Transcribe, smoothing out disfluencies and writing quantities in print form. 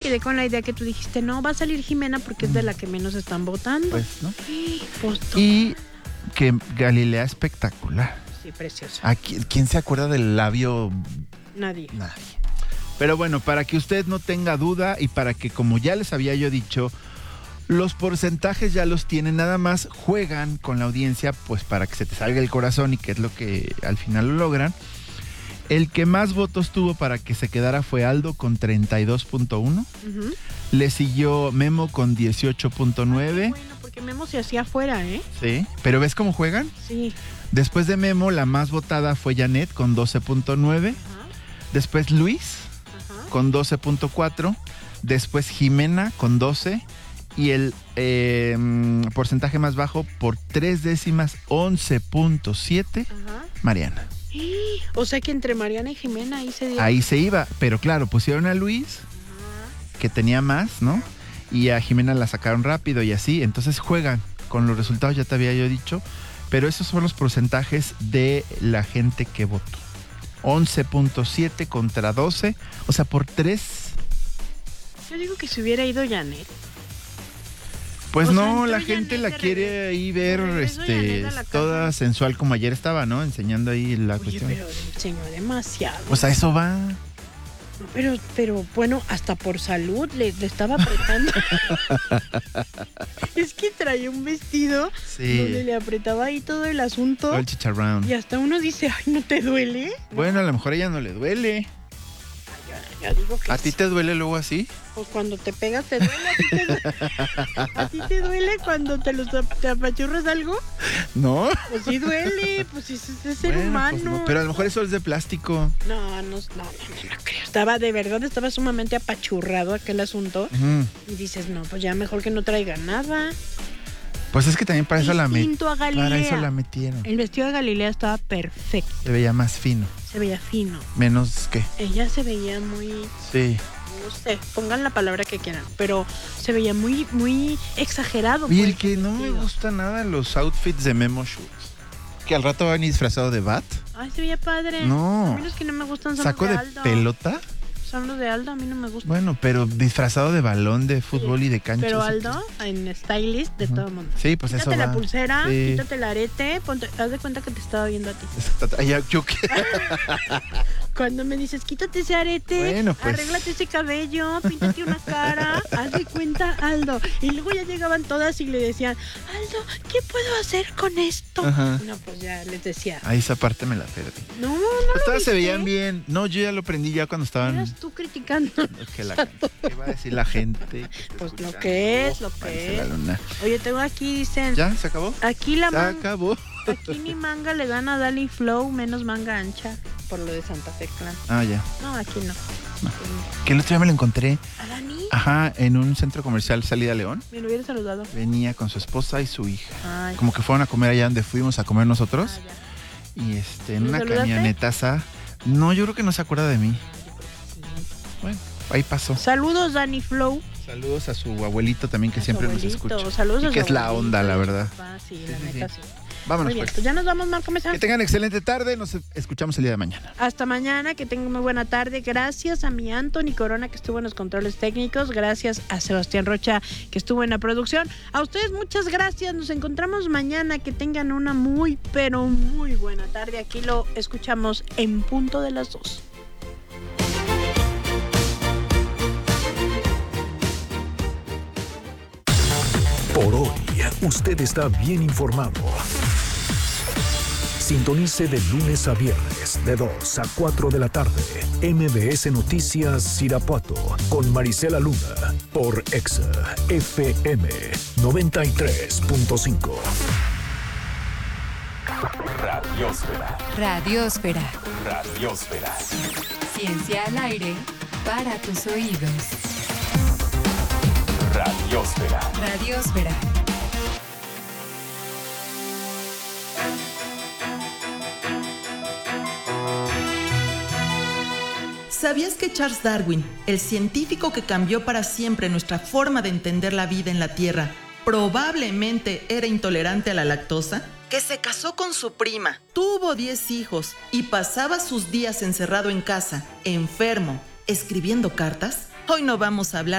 quedé con la idea que tú dijiste, no, va a salir Jimena porque es de la que menos están votando. Pues, ¿no? Pues, Y que Galilea espectacular. sí, preciosa. ¿Quién se acuerda del labio? Nadie. Nadie. Pero bueno, para que usted no tenga duda y para que, como ya les había yo dicho, los porcentajes ya los tienen, nada más juegan con la audiencia, pues para que se te salga el corazón y que es lo que al final lo logran. El que más votos tuvo para que se quedara fue Aldo con 32.1. Uh-huh. Le siguió Memo con 18.9. Bueno, porque Memo se hacía afuera, ¿eh? Sí, pero ¿ves cómo juegan? Sí. Después de Memo, la más votada fue Janet con 12.9. Ajá. Después Luis con 12.4. Después Jimena con 12. Y el porcentaje más bajo por 3 décimas, 11.7, Mariana. O sea que entre Mariana y Jimena ahí se dio. Ahí se iba, pero claro, pusieron a Luis, que tenía más, ¿no? Y a Jimena la sacaron rápido y así. Entonces juegan con los resultados, ya te había yo dicho. Pero esos son los porcentajes de la gente que votó. 11.7 contra 12. O sea, por 3. Yo digo que si hubiera ido Janet. Pues o no, sea, la gente la quiere ahí ver toda casa. sensual como ayer estaba, ¿no? Enseñando ahí la cuestión. Pero enseñó demasiado. Pues a eso va. Pero bueno, hasta por salud le estaba apretando. Es que traía un vestido donde le apretaba ahí todo el asunto. Todo el chicharrón. Y hasta uno dice, ay, ¿no te duele? Bueno, a lo mejor a ella no le duele. Yo digo que ¿A ti te duele luego así? Pues cuando te pegas te duele. ¿A ti te duele cuando te apachurras algo? ¿No? Pues sí duele, pues es ser humano. Pues no, pero a lo mejor eso es de plástico. No creo. Estaba sumamente apachurrado aquel asunto. Y dices, no, pues ya mejor que no traiga nada. Pues es que también para eso la metieron. metieron. El vestido de Galilea estaba perfecto. Se veía más fino. Se veía fino. Menos que. Ella se veía muy... Sí. No sé, pongan la palabra que quieran, pero se veía muy, muy exagerado. Y el que no me gusta nada los outfits de Memo Schultz. Que al rato van disfrazado de Bat. Ay, se veía padre. No. A mí los que no me gustan son ¿Saco los de de Aldo. pelota? Son los de Aldo, a mí no me gustan. Bueno, pero disfrazado de balón de fútbol y de cancha. Pero Aldo, en stylist de todo el mundo. Sí, pues quítate eso va. La pulsera, sí. Quítate el arete, haz de cuenta que te estaba viendo a ti. ¿Yo qué? Cuando me dices, quítate ese arete, bueno, pues. Arréglate ese cabello, píntate una cara, haz de cuenta, Aldo. Y luego ya llegaban todas y le decían, Aldo, ¿qué puedo hacer con esto? Ajá. No, pues ya les decía. Ahí esa parte me la perdí. No, pues todas se veían bien. No, yo ya lo aprendí ya cuando estaban. Eras tú criticando. ¿Qué va a decir la gente? Pues lo que es. Oye, tengo aquí, dicen. ¿Ya? ¿Se acabó? Aquí Se acabó. Aquí mi manga le dan a Dali Flow menos manga ancha por lo de Santa Fe Clan. Ah, ya. No, aquí no. Que el otro día me lo encontré. ¿A Dani? Ajá, en un centro comercial Salida León. Me lo hubiera saludado. Venía con su esposa y su hija. Ay. Como que fueron a comer allá donde fuimos a comer nosotros. Y en una saludaste? camionetaza. No, yo creo que no se acuerda de mí. Bueno, ahí pasó. Saludos, Dani Flow. Saludos a su abuelito también, que siempre nos escucha. Saludos y a que su es la onda, la verdad. Sí, la neta sí. Vámonos, muy bien, pues ya nos vamos, Marco Mesa. Que tengan excelente tarde, nos escuchamos el día de mañana. Hasta mañana, que tengan muy buena tarde. Gracias a mi Anthony Corona, que estuvo en los controles técnicos. Gracias a Sebastián Rocha, que estuvo en la producción. A ustedes muchas gracias, nos encontramos mañana. Que tengan una muy, pero muy buena tarde. Aquí lo escuchamos en punto de las 2. Por hoy, usted está bien informado. Sintonice de lunes a viernes, de 2 a 4 de la tarde, MBS Noticias Irapuato, con Marisela Luna, por Exa FM 93.5. Radiósfera. Radiósfera. Radiósfera. Ciencia al aire para tus oídos. Radiósfera. Radiósfera. ¿Sabías que Charles Darwin, el científico que cambió para siempre nuestra forma de entender la vida en la Tierra, probablemente era intolerante a la lactosa? Que se casó con su prima, tuvo 10 hijos y pasaba sus días encerrado en casa, enfermo, escribiendo cartas. Hoy no vamos a hablar